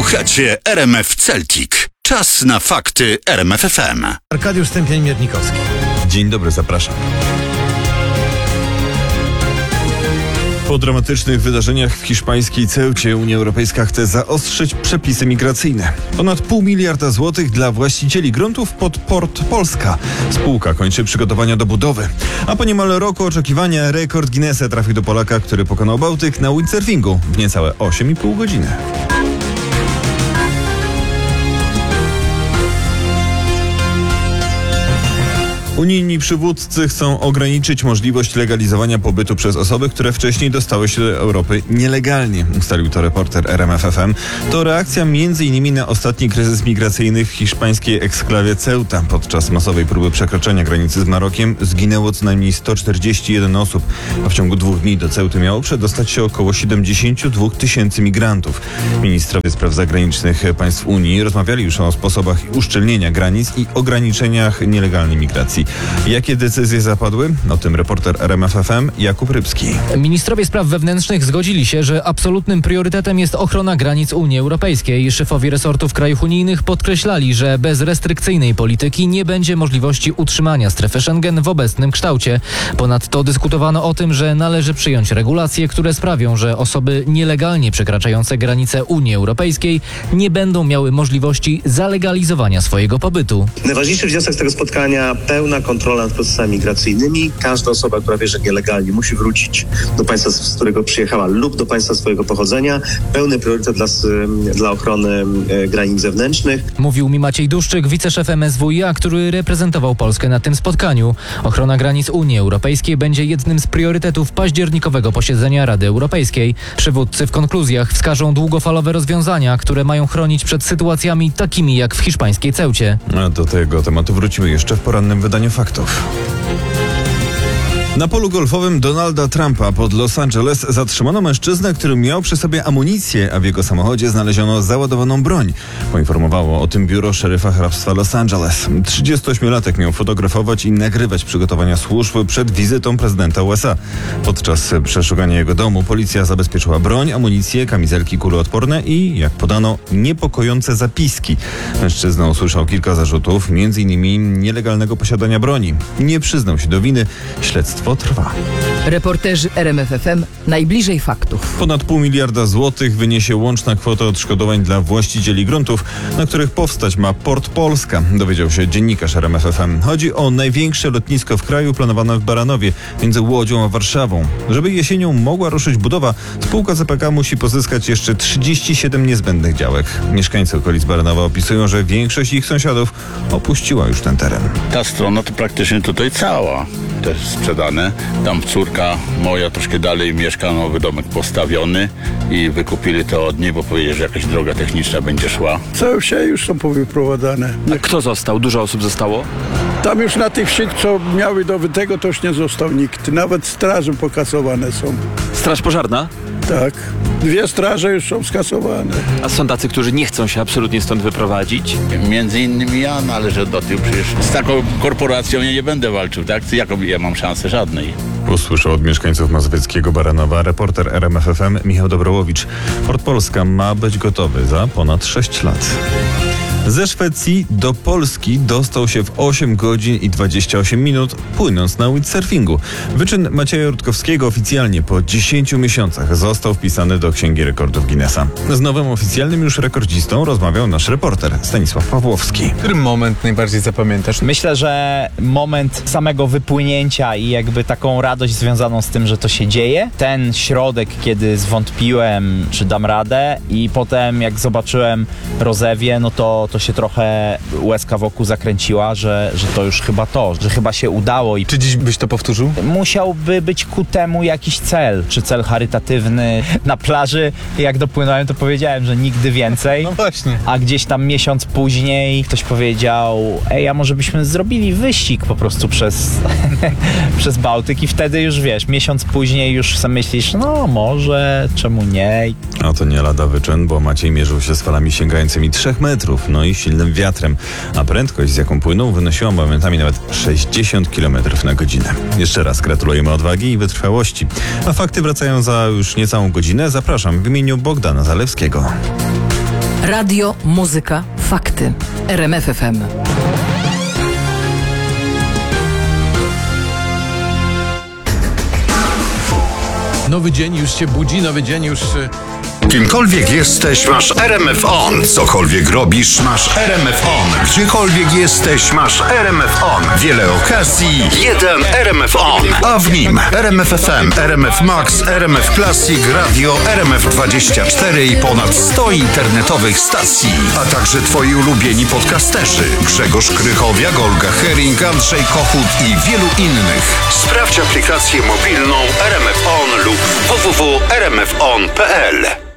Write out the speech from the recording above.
Słuchacie RMF Celtic. Czas na fakty RMF FM. Arkadiusz Stępień-Miernikowski. Dzień dobry, zapraszam. Po dramatycznych wydarzeniach w hiszpańskiej Ceucie Unia Europejska chce zaostrzyć przepisy migracyjne. Ponad 0,5 miliarda złotych dla właścicieli gruntów pod Port Polska. Spółka kończy przygotowania do budowy. A po niemal roku oczekiwania rekord Guinnessa trafił do Polaka, który pokonał Bałtyk na windsurfingu w niecałe 8,5 godziny. Unijni przywódcy chcą ograniczyć możliwość legalizowania pobytu przez osoby, które wcześniej dostały się do Europy nielegalnie, ustalił to reporter RMF FM. To reakcja m.in. na ostatni kryzys migracyjny w hiszpańskiej eksklawie Ceuta. Podczas masowej próby przekroczenia granicy z Marokiem zginęło co najmniej 141 osób, a w ciągu 2 dni do Ceuty miało przedostać się około 72 tysięcy migrantów. Ministrowie spraw zagranicznych państw Unii rozmawiali już o sposobach uszczelnienia granic i ograniczeniach nielegalnej migracji. Jakie decyzje zapadły? O tym reporter RMF FM Jakub Rybski. Ministrowie spraw wewnętrznych zgodzili się, że absolutnym priorytetem jest ochrona granic Unii Europejskiej. Szefowie resortów krajów unijnych podkreślali, że bez restrykcyjnej polityki nie będzie możliwości utrzymania strefy Schengen w obecnym kształcie. Ponadto dyskutowano o tym, że należy przyjąć regulacje, które sprawią, że osoby nielegalnie przekraczające granice Unii Europejskiej nie będą miały możliwości zalegalizowania swojego pobytu. Najważniejszy wniosek z tego spotkania: pełna kontrola nad procesami migracyjnymi. Każda osoba, która wie, że nielegalnie, musi wrócić do państwa, z którego przyjechała, lub do państwa swojego pochodzenia. Pełny priorytet dla ochrony granic zewnętrznych. Mówił mi Maciej Duszczyk, wiceszef MSWiA, który reprezentował Polskę na tym spotkaniu. Ochrona granic Unii Europejskiej będzie jednym z priorytetów październikowego posiedzenia Rady Europejskiej. Przywódcy w konkluzjach wskażą długofalowe rozwiązania, które mają chronić przed sytuacjami takimi jak w hiszpańskiej Ceucie. A do tego tematu wrócimy jeszcze w porannym wydaniu faktów. Na polu golfowym Donalda Trumpa pod Los Angeles zatrzymano mężczyznę, który miał przy sobie amunicję, a w jego samochodzie znaleziono załadowaną broń. Poinformowało o tym biuro szeryfa hrabstwa Los Angeles. 38-latek miał fotografować i nagrywać przygotowania służb przed wizytą prezydenta USA. Podczas przeszukania jego domu policja zabezpieczyła broń, amunicję, kamizelki kuloodporne i, jak podano, niepokojące zapiski. Mężczyzna usłyszał kilka zarzutów, m.in. nielegalnego posiadania broni. Nie przyznał się do winy. Śledztwo trwa. Reporterzy RMF FM najbliżej faktów. Ponad 0,5 miliarda złotych wyniesie łączna kwota odszkodowań dla właścicieli gruntów, na których powstać ma Port Polska, dowiedział się dziennikarz RMF FM. Chodzi o największe lotnisko w kraju planowane w Baranowie, między Łodzią a Warszawą. Żeby jesienią mogła ruszyć budowa, spółka CPK musi pozyskać jeszcze 37 niezbędnych działek. Mieszkańcy okolic Baranowa opisują, że większość ich sąsiadów opuściła już ten teren. Ta strona to praktycznie tutaj cała też sprzedane. Tam córka moja troszkę dalej mieszka, nowy domek postawiony i wykupili to od niej, bo powiedzieli, że jakaś droga techniczna będzie szła. Całe wsie już są powyprowadzane. A kto został? Dużo osób zostało? Tam już na tych wsi, co miały do tego, to już nie został nikt. Nawet straże pokasowane są. Straż pożarna? Tak. 2 straże już są skasowane. A są tacy, którzy nie chcą się absolutnie stąd wyprowadzić? Między innymi ja należę do tych, przecież z taką korporacją ja nie będę walczył, tak? Jaką ja mam szansę? Żadnej. Usłyszał od mieszkańców mazowieckiego Baranowa reporter RMF FM Michał Dobrołowicz. Port Polska ma być gotowy za ponad 6 lat. Ze Szwecji do Polski dostał się w 8 godzin i 28 minut, płynąc na windsurfingu. Wyczyn Macieja Rutkowskiego oficjalnie po 10 miesiącach został wpisany do Księgi Rekordów Guinnessa. Z nowym oficjalnym już rekordzistą rozmawiał nasz reporter Stanisław Pawłowski. Który moment najbardziej zapamiętasz? Myślę, że moment samego wypłynięcia i jakby taką radość związaną z tym, że to się dzieje. Ten środek, kiedy zwątpiłem, czy dam radę, i potem jak zobaczyłem rozewie, no to się trochę łezka wokół zakręciła, że to już chyba to, że chyba się udało. Czy dziś byś to powtórzył? Musiałby być ku temu jakiś cel, czy cel charytatywny. Na plaży, jak dopłynąłem, to powiedziałem, że nigdy więcej. No właśnie. A gdzieś tam miesiąc później ktoś powiedział: ej, a może byśmy zrobili wyścig po prostu przez Bałtyk, i wtedy już wiesz, miesiąc później już sobie myślisz, no może, czemu nie? A to nie lada wyczyn, bo Maciej mierzył się z falami sięgającymi 3 metrów, no i silnym wiatrem, a prędkość, z jaką płynął, wynosiła momentami nawet 60 km na godzinę. Jeszcze raz gratulujemy odwagi i wytrwałości. A fakty wracają za już niecałą godzinę. Zapraszam w imieniu Bogdana Zalewskiego. Radio, muzyka, fakty. RMF FM. Nowy dzień już się budzi, nowy dzień już... Kimkolwiek jesteś, masz RMF On. Cokolwiek robisz, masz RMF On. Gdziekolwiek jesteś, masz RMF On. Wiele okazji, jeden RMF On. A w nim RMF FM, RMF Max, RMF Classic, Radio, RMF24 i ponad 100 internetowych stacji. A także twoi ulubieni podcasterzy. Grzegorz Krychowiak, Olga Hering, Andrzej Kochut i wielu innych. Sprawdź aplikację mobilną RMF On lub www.rmfon.pl.